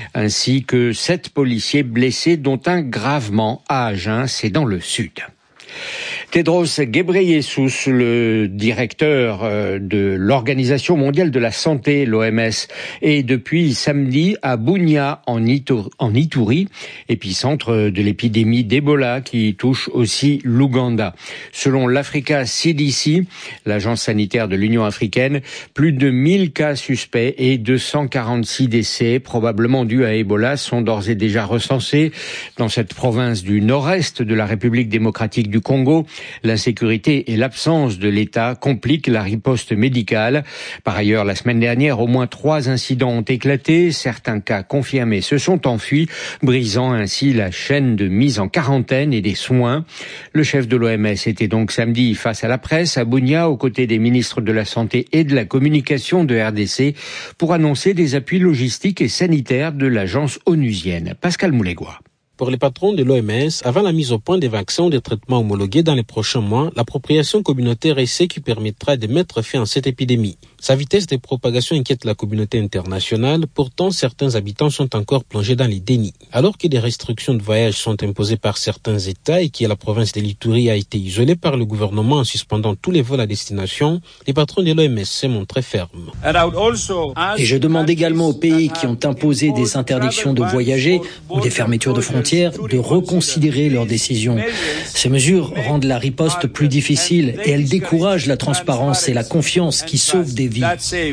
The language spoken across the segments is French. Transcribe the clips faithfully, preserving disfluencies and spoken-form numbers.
ainsi que sept policiers blessés, dont un gravement à Agen, c'est dans le sud. Tedros Ghebreyesus, le directeur de l'Organisation mondiale de la santé, l'O M S, est depuis samedi à Bunia, en Ituri, épicentre de l'épidémie d'Ebola qui touche aussi l'Ouganda. Selon l'Africa C D C, l'agence sanitaire de l'Union africaine, plus de mille cas suspects et deux cent quarante-six décès, probablement dus à Ebola, sont d'ores et déjà recensés dans cette province du nord-est de la République démocratique du Congo. L'insécurité et l'absence de l'État compliquent la riposte médicale. Par ailleurs, la semaine dernière, au moins trois incidents ont éclaté. Certains cas confirmés se sont enfuis, brisant ainsi la chaîne de mise en quarantaine et des soins. Le chef de l'O M S était donc samedi face à la presse à Bunia, aux côtés des ministres de la Santé et de la Communication de R D C, pour annoncer des appuis logistiques et sanitaires de l'agence onusienne. Pascal Moulégois. Pour les patrons de l'O M S, avant la mise au point des vaccins ou des traitements homologués dans les prochains mois, l'appropriation communautaire est ce qui permettra de mettre fin à cette épidémie. Sa vitesse de propagation inquiète la communauté internationale, pourtant certains habitants sont encore plongés dans les dénis. Alors que des restrictions de voyage sont imposées par certains États et que la province de l'Ituri a été isolée par le gouvernement en suspendant tous les vols à destination, les patrons de l'O M S se montraient fermes. Et je demande également aux pays qui ont imposé des interdictions de voyager ou des fermetures de frontières de reconsidérer leurs décisions. Ces mesures rendent la riposte plus difficile et elles découragent la transparence et la confiance qui sauvent des vies.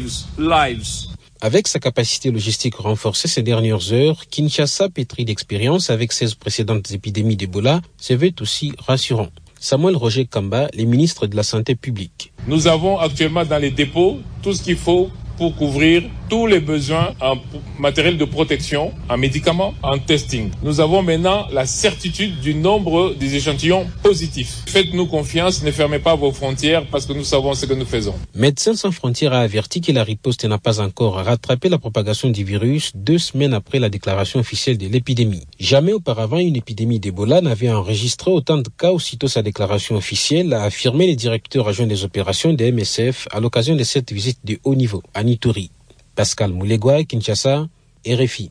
Avec sa capacité logistique renforcée ces dernières heures, Kinshasa, pétri d'expérience avec ses précédentes épidémies d'Ebola, se veut aussi rassurant. Samuel Roger Kamba, le ministre de la Santé publique. Nous avons actuellement dans les dépôts tout ce qu'il faut pour couvrir tous les besoins en matériel de protection, en médicaments, en testing. Nous avons maintenant la certitude du nombre des échantillons positifs. Faites-nous confiance, ne fermez pas vos frontières parce que nous savons ce que nous faisons. Médecins sans frontières a averti que la riposte n'a pas encore rattrapé la propagation du virus deux semaines après la déclaration officielle de l'épidémie. Jamais auparavant une épidémie d'Ebola n'avait enregistré autant de cas aussitôt sa déclaration officielle, a affirmé le directeur adjoint des opérations de M S F à l'occasion de cette visite de haut niveau à Ituri. Pascal Moulégois, Kinshasa, R F I.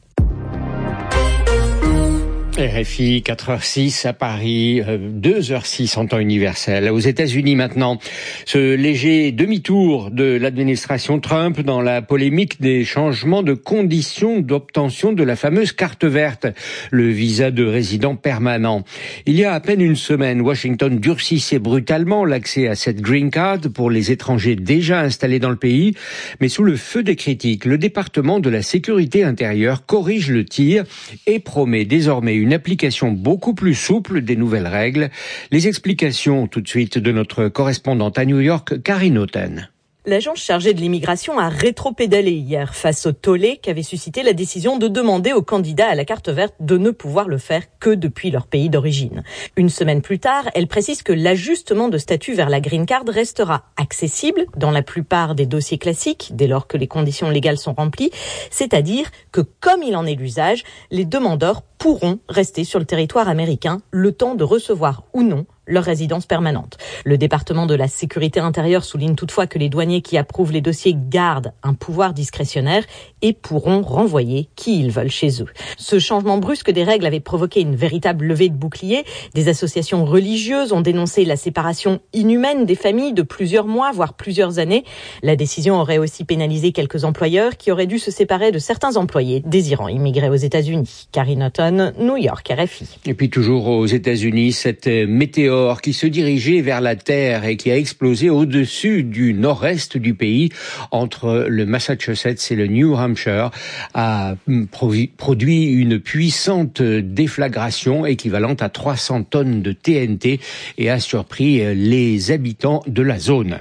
R F I, quatre heures six à Paris, deux heures six en temps universel. Aux États-Unis maintenant, ce léger demi-tour de l'administration Trump dans la polémique des changements de conditions d'obtention de la fameuse carte verte, le visa de résident permanent. Il y a à peine une semaine, Washington durcissait brutalement l'accès à cette green card pour les étrangers déjà installés dans le pays, mais sous le feu des critiques, le département de la sécurité intérieure corrige le tir et promet désormais une application beaucoup plus souple des nouvelles règles. Les explications tout de suite de notre correspondante à New York, Karine Houghton. L'agence chargée de l'immigration a rétropédalé hier face au tollé qu'avait suscité la décision de demander aux candidats à la carte verte de ne pouvoir le faire que depuis leur pays d'origine. Une semaine plus tard, elle précise que l'ajustement de statut vers la green card restera accessible dans la plupart des dossiers classiques dès lors que les conditions légales sont remplies, c'est-à-dire que comme il en est l'usage, les demandeurs pourront rester sur le territoire américain le temps de recevoir ou non leur résidence permanente. Le département de la sécurité intérieure souligne toutefois que les douaniers qui approuvent les dossiers gardent un pouvoir discrétionnaire et pourront renvoyer qui ils veulent chez eux. Ce changement brusque des règles avait provoqué une véritable levée de boucliers. Des associations religieuses ont dénoncé la séparation inhumaine des familles de plusieurs mois, voire plusieurs années. La décision aurait aussi pénalisé quelques employeurs qui auraient dû se séparer de certains employés désirant immigrer aux États-Unis. Karine Houghton, New York, R F I. Et puis toujours aux États-Unis, cette météore qui se dirigeait vers la Terre et qui a explosé au-dessus du nord-est du pays, entre le Massachusetts et le New Hampshire, a produit une puissante déflagration équivalente à trois cents tonnes de T N T et a surpris les habitants de la zone.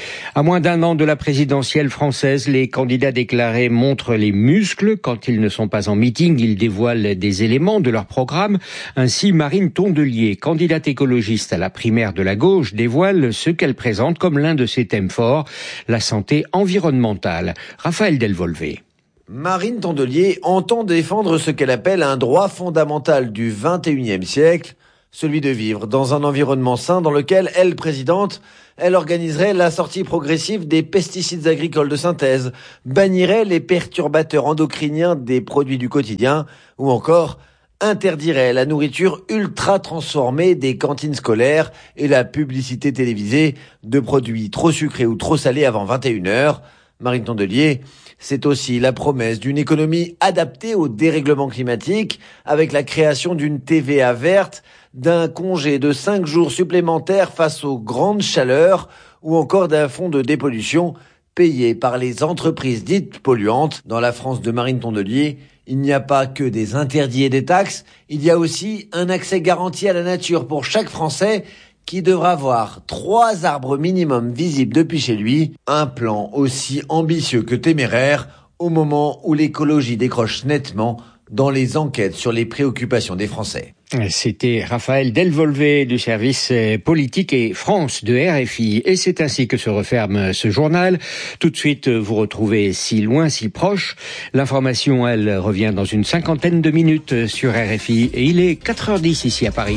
À moins d'un an de la présidentielle française, les candidats déclarés montrent les muscles. Quand ils ne sont pas en meeting, ils dévoilent des éléments de leur programme. Ainsi, Marine Tondelier, candidate écologiste à la primaire de la gauche, dévoile ce qu'elle présente comme l'un de ses thèmes forts, la santé environnementale. Raphaël Delvolvé. Marine Tondelier entend défendre ce qu'elle appelle un droit fondamental du vingt et unième siècle, celui de vivre dans un environnement sain dans lequel elle, présidente, elle organiserait la sortie progressive des pesticides agricoles de synthèse, bannirait les perturbateurs endocriniens des produits du quotidien ou encore interdirait la nourriture ultra transformée des cantines scolaires et la publicité télévisée de produits trop sucrés ou trop salés avant vingt et une heures. Marine Tondelier, c'est aussi la promesse d'une économie adaptée au dérèglement climatique avec la création d'une T V A verte, d'un congé de cinq jours supplémentaires face aux grandes chaleurs ou encore d'un fonds de dépollution payé par les entreprises dites polluantes. Dans la France de Marine Tondelier, il n'y a pas que des interdits et des taxes, il y a aussi un accès garanti à la nature pour chaque Français qui devra avoir trois arbres minimum visibles depuis chez lui, un plan aussi ambitieux que téméraire au moment où l'écologie décroche nettement dans les enquêtes sur les préoccupations des Français. C'était Raphaël Delvolvé du service politique et France de R F I. Et c'est ainsi que se referme ce journal. Tout de suite, vous retrouvez Si loin, si proche. L'information, elle, revient dans une cinquantaine de minutes sur R F I. Et il est quatre heures dix ici à Paris.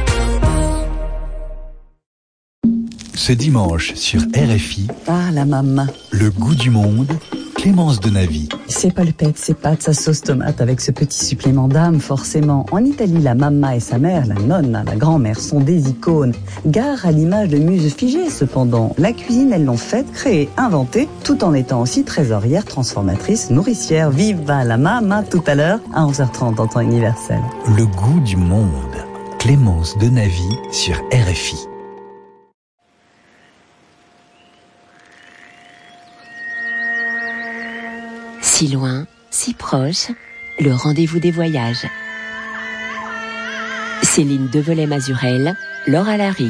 Ce dimanche sur R F I, Ah, la maman. le goût du monde, Clémence Denavy. C'est polpette, ses pâtes, sa sauce tomate avec ce petit supplément d'âme, forcément. En Italie, la mamma et sa mère, la nonna, la grand-mère, sont des icônes. Gare à l'image de muses figées, cependant. La cuisine, elles l'ont faite, créée, inventée, tout en étant aussi trésorière, transformatrice, nourricière. Viva la mamma, tout à l'heure, à onze heures trente en temps universel. Le goût du monde, Clémence Denavy sur R F I. Si loin, si proche, le rendez-vous des voyages. Céline Develay-Mazurel, Laura Larry.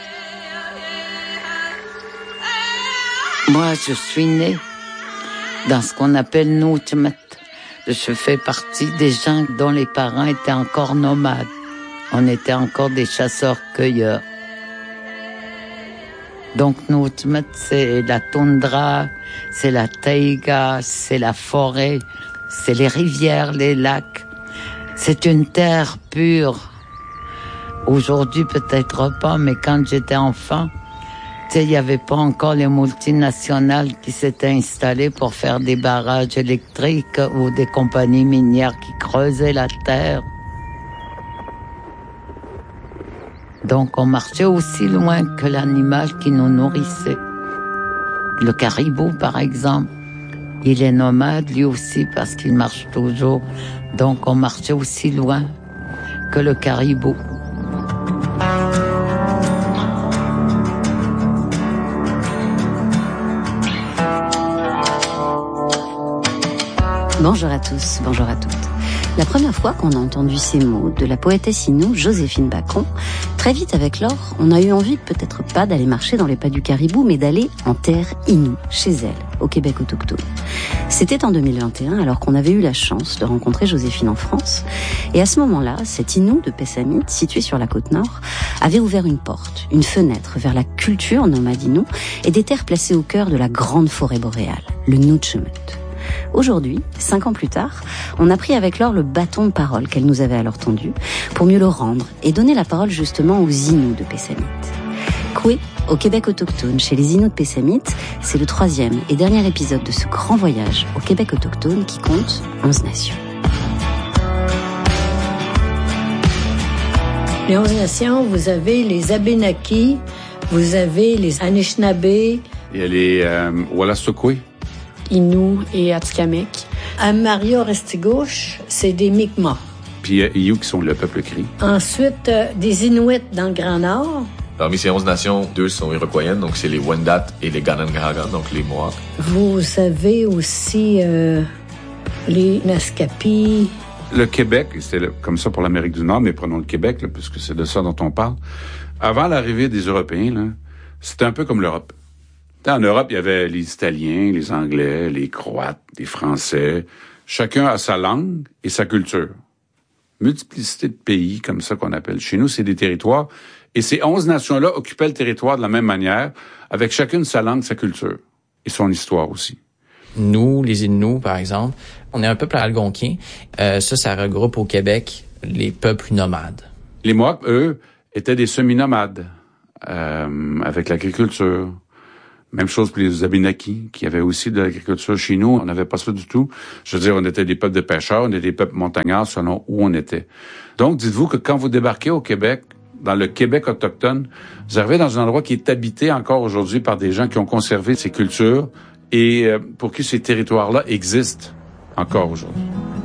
Moi, je suis née dans ce qu'on appelle Noutmet. Je fais partie des gens dont les parents étaient encore nomades. On était encore des chasseurs-cueilleurs. Donc Noutmet, c'est la toundra, c'est la taïga, c'est la forêt, c'est les rivières, les lacs. C'est une terre pure. Aujourd'hui, peut-être pas, mais quand j'étais enfant, tu sais, il n'y avait pas encore les multinationales qui s'étaient installées pour faire des barrages électriques ou des compagnies minières qui creusaient la terre. Donc on marchait aussi loin que l'animal qui nous nourrissait. Le caribou, par exemple, il est nomade lui aussi parce qu'il marche toujours. Donc on marchait aussi loin que le caribou. Bonjour à tous, bonjour à toutes. La première fois qu'on a entendu ces mots de la poétesse Innu Joséphine Bacon, très vite avec Laure, on a eu envie peut-être pas d'aller marcher dans les pas du caribou, mais d'aller en terre Innu, chez elle, au Québec autochtone. C'était en deux mille vingt et un, alors qu'on avait eu la chance de rencontrer Joséphine en France. Et à ce moment-là, cette Innu de Pessamit, située sur la côte nord, avait ouvert une porte, une fenêtre vers la culture nomade Innu et des terres placées au cœur de la grande forêt boréale, le Nutchemut. Aujourd'hui, cinq ans plus tard, on a pris avec Laure le bâton de parole qu'elle nous avait alors tendu pour mieux le rendre et donner la parole justement aux Inuits de Pessamit. Koué, au Québec autochtone, chez les Inuits de Pessamit, c'est le troisième et dernier épisode de ce grand voyage au Québec autochtone qui compte onze nations. Les onze nations, vous avez les Abénakis, vous avez les Anishinabés. Il y a les euh, Wolastoqui. Innu et Atikamekw. À Maria-Restigouche, c'est des Mi'kmaq. Puis il y a Iyou qui sont le peuple cri. Ensuite, euh, des Inuits dans le Grand Nord. Parmi ces onze nations, deux sont iroquoiennes, donc c'est les Wendat et les Ganangaraga, donc les Mohawks. Vous avez aussi euh, les Naskapi. Le Québec, c'était le, comme ça pour l'Amérique du Nord, mais prenons le Québec, là, puisque c'est de ça dont on parle. Avant l'arrivée des Européens, là, c'était un peu comme l'Europe. En Europe, il y avait les Italiens, les Anglais, les Croates, les Français. Chacun a sa langue et sa culture. Multiplicité de pays, comme ça qu'on appelle. Chez nous, c'est des territoires. Et ces onze nations-là occupaient le territoire de la même manière, avec chacune sa langue, sa culture. Et son histoire aussi. Nous, les Inuits, par exemple, on est un peuple algonquin. Euh, ça, ça regroupe au Québec les peuples nomades. Les Mohawks, eux, étaient des semi-nomades euh, avec l'agriculture. Même chose pour les Abénakis, qui avaient aussi de l'agriculture chez nous. On n'avait pas ça du tout. Je veux dire, on était des peuples de pêcheurs, on était des peuples montagnards selon où on était. Donc, dites-vous que quand vous débarquez au Québec, dans le Québec autochtone, vous arrivez dans un endroit qui est habité encore aujourd'hui par des gens qui ont conservé ces cultures et pour qui ces territoires-là existent encore aujourd'hui.